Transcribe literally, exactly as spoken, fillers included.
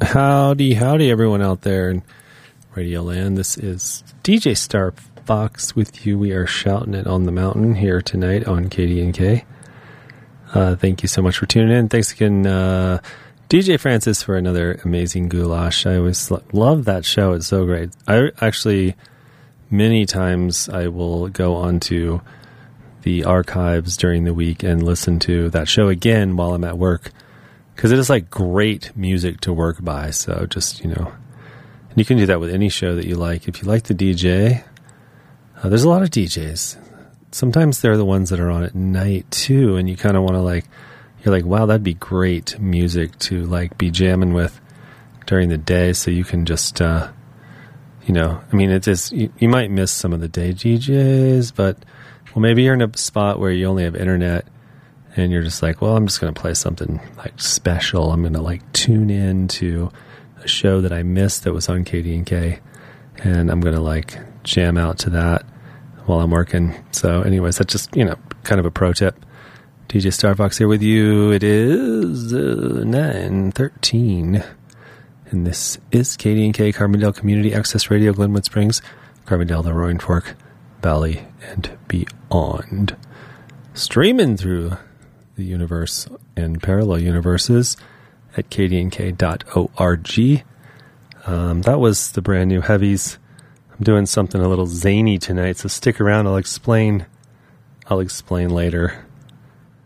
Howdy, howdy, everyone out there in Radio Land. This is D J Star Fox with you. We are shouting it on the mountain here tonight on K D N K. Uh, thank you so much for tuning in. Thanks again, uh, D J Francis, for another amazing goulash. I always lo- love that show. It's so great. I actually, many times, I will go onto the archives during the week and listen to that show again while I'm at work, because it is like great music to work by. So just, you know, and you can do that with any show that you like. If you like the D J, uh, there's a lot of D Js. Sometimes they're the ones that are on at night too, and you kind of want to like, you're like, wow, that'd be great music to like be jamming with during the day. So you can just, uh, you know, I mean, it's just, you, you might miss some of the day D Js, but well, maybe you're in a spot where you only have internet and you're just like, well, I'm just going to play something like special. I'm going to like tune in to a show that I missed that was on K D N K, and I'm going to like jam out to that while I'm working. So anyways, that's just, you know, kind of a pro tip. D J Star Fox here with you. It is uh, nine thirteen, and this is K D N K, Carbondale Community Access Radio, Glenwood Springs, Carbondale, the Roaring Fork Valley, and beyond. Streaming through the universe and parallel universes at k d n k dot org. Um, that was the brand new Heavies. I'm doing something a little zany tonight, so stick around. I'll explain. I'll explain later.